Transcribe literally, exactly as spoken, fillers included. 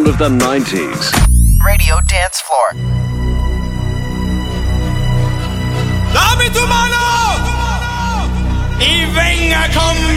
soul of the nineties. Radio Dance Floor. Dame tu mano y venga conmigo.